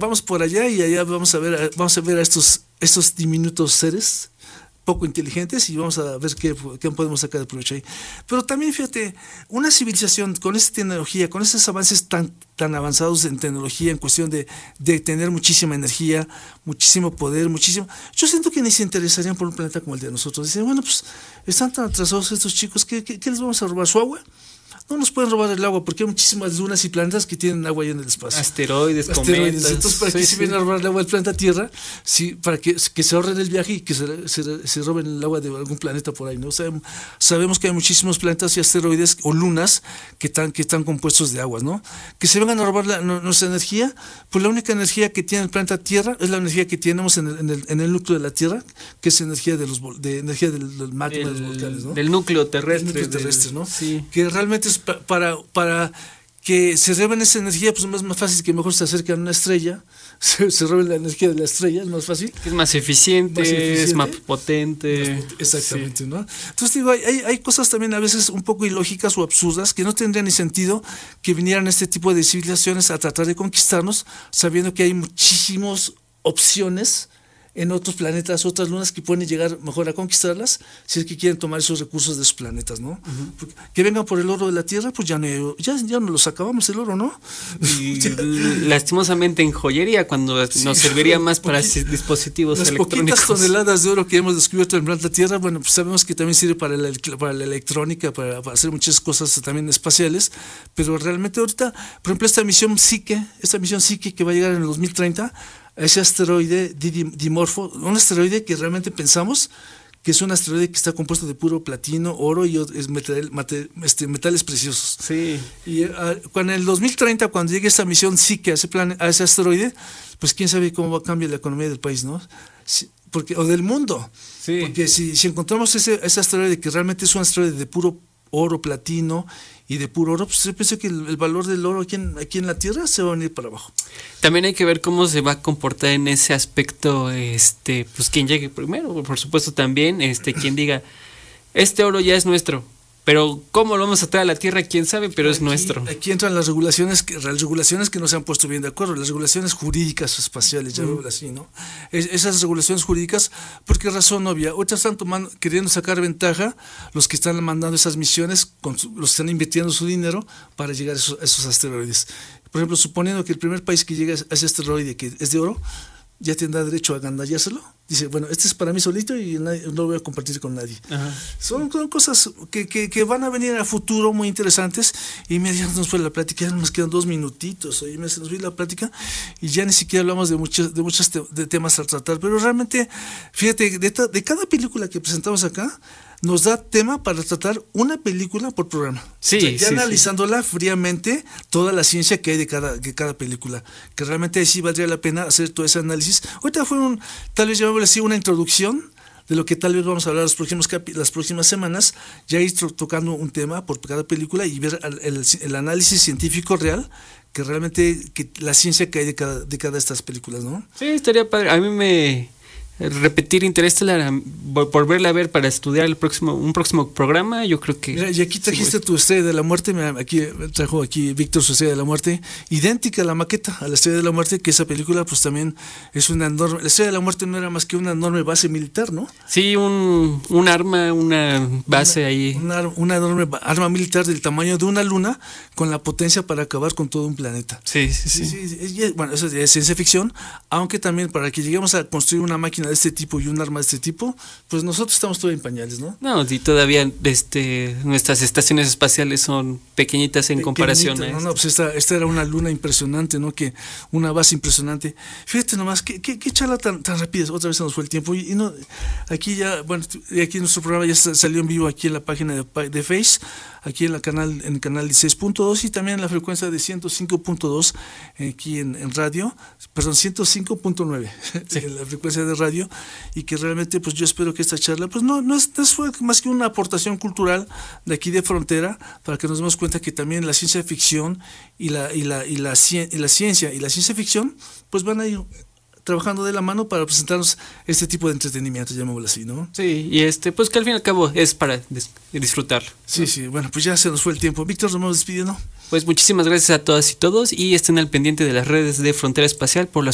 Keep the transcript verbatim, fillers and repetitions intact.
vamos por allá y allá vamos a ver, vamos a ver a estos, estos diminutos seres poco inteligentes y vamos a ver qué, qué podemos sacar de provecho ahí. Pero también, fíjate, una civilización con esa tecnología, con esos avances tan, tan avanzados en tecnología, en cuestión de, de tener muchísima energía, muchísimo poder, muchísimo... Yo siento que ni se interesarían por un planeta como el de nosotros. Dicen, bueno, pues están tan atrasados estos chicos, ¿qué, qué, qué les vamos a robar? ¿Su agua? No nos pueden robar el agua porque hay muchísimas lunas y planetas que tienen agua ahí en el espacio. Asteroides, Asteroides. cometas. Entonces, ¿para sí, qué sí. se viene a robar el agua del planeta Tierra? Sí, para que, que se ahorren el viaje y que se, se, se roben el agua de algún planeta por ahí, ¿no? Sabemos, sabemos que hay muchísimos planetas y asteroides o lunas que están, que están compuestos de aguas, ¿no? Que se vengan a robar la, nuestra energía, pues la única energía que tiene el planeta Tierra es la energía que tenemos en el, en el, en el núcleo de la Tierra, que es energía de los de energía del, del magma el, de los volcanes, ¿no? Del núcleo terrestre. Del núcleo terrestre, del, ¿no? Sí. Que realmente es pa, para para que se roben esa energía, pues es más fácil que mejor se acerquen a una estrella, se, se roben la energía de la estrella, es más fácil. Es más eficiente, más eficiente es más potente. Más, exactamente, sí. ¿no? Entonces digo, hay, hay cosas también a veces un poco ilógicas o absurdas que no tendrían ni sentido que vinieran este tipo de civilizaciones a tratar de conquistarnos, sabiendo que hay muchísimas opciones en otros planetas, otras lunas que pueden llegar mejor a conquistarlas, si es que quieren tomar esos recursos de esos planetas, ¿no? Uh-huh. Que vengan por el oro de la Tierra, pues ya no, ya, ya no los acabamos el oro, ¿no? Y lastimosamente en joyería, cuando sí, nos serviría más para dispositivos las electrónicos. Las poquitas toneladas de oro que hemos descubierto en el planeta Tierra, bueno, pues sabemos que también sirve para la, para la electrónica, para, para hacer muchas cosas también espaciales, pero realmente ahorita, por ejemplo, esta misión Psyche, esta misión Psyche que va a llegar en el dos mil treinta, ese asteroide Dimorfo, un asteroide que realmente pensamos que es un asteroide que está compuesto de puro platino, oro y es metal, metal, este, metales preciosos. Sí. Y uh, cuando en el dos mil treinta, cuando llegue esta misión Psyche a ese, plan, a ese asteroide, pues quién sabe cómo va a cambiar la economía del país, ¿no? Si, porque, o del mundo. Sí. Porque si, si encontramos ese, ese asteroide que realmente es un asteroide de puro oro, platino y de puro oro, pues yo pienso que el, el valor del oro aquí en, aquí en la Tierra se va a venir para abajo. También hay que ver cómo se va a comportar en ese aspecto, este, pues quien llegue primero, por supuesto también, este, quien diga, este oro ya es nuestro, pero cómo lo vamos a traer a la Tierra, quién sabe, pero aquí, es nuestro. Aquí entran las regulaciones, que, las regulaciones que no se han puesto bien de acuerdo, las regulaciones jurídicas espaciales, ya mm. así, ¿no? Es, esas regulaciones jurídicas, ¿por qué razón obvia? Ahorita están tomando, queriendo sacar ventaja los que están mandando esas misiones, con su, los están invirtiendo su dinero para llegar a esos, a esos asteroides. Por ejemplo, suponiendo que el primer país que llegue a ese asteroide que es de oro, ya tendrá derecho a agandallárselo. Dice, bueno, este es para mí solito y nadie, no lo voy a compartir con nadie. Son, son cosas que, que, que van a venir a futuro muy interesantes. Y me ya nos fue la plática, ya nos quedan dos minutitos. Oye, me se nos fue la plática y ya ni siquiera hablamos de muchos de muchos te, de temas a tratar. Pero realmente, fíjate, de, de cada película que presentamos acá, nos da tema para tratar una película por programa. Sí, o sea, ya sí, analizándola sí. fríamente, toda la ciencia que hay de cada, de cada película, que realmente sí valdría la pena hacer todo ese análisis. Ahorita fue un, tal vez llamémosle así, una introducción de lo que tal vez vamos a hablar los próximos capi- las próximas semanas, ya ir tocando un tema por cada película y ver el, el, el análisis científico real, que realmente, que la ciencia que hay de cada, de cada de estas películas, ¿no? Sí, estaría padre. A mí me... repetir Interestelar por verla a ver para estudiar el próximo un próximo programa, yo creo que mira, y aquí trajiste sí, tu Estrella de la Muerte. Mira, aquí trajo aquí Víctor su Estrella de la Muerte, idéntica a la maqueta a la Estrella de la Muerte, que esa película pues también es una enorme, la Estrella de la Muerte no era más que una enorme base militar, ¿no? Sí, un, un arma, una base una, ahí una, una enorme arma militar del tamaño de una luna con la potencia para acabar con todo un planeta. Sí, sí, sí, sí, sí, sí. Bueno, eso es ciencia ficción, aunque también para que lleguemos a construir una máquina de este tipo y un arma de este tipo, pues nosotros estamos todavía en pañales, ¿no? No, y todavía este, nuestras estaciones espaciales son pequeñitas en comparación a no, no, pues esta, esta era una luna impresionante, ¿no? Que una base impresionante. Fíjate nomás, qué, qué, qué charla tan, tan rápida, otra vez se nos fue el tiempo. Y, y no, aquí ya, bueno, aquí nuestro programa ya salió en vivo aquí en la página de, de Face, aquí en la canal, en el canal dieciséis punto dos y también en la frecuencia de ciento cinco punto dos aquí en, en radio, perdón, ciento cinco punto nueve sí. en la frecuencia de radio. Y que realmente pues yo espero que esta charla pues no, no, es, no fue más que una aportación cultural de aquí de Frontera, para que nos demos cuenta que también la ciencia ficción y la, y la, y la, y la ciencia y la ciencia ficción pues van a ir trabajando de la mano para presentarnos este tipo de entretenimiento, llamémoslo así, ¿no? Sí, y este pues que al fin y al cabo es para dis- disfrutarlo. Sí, ¿no? Sí, bueno, pues ya se nos fue el tiempo. Víctor, nos vamos despidiendo. Pues muchísimas gracias a todas y todos y estén al pendiente de las redes de Frontera Espacial por las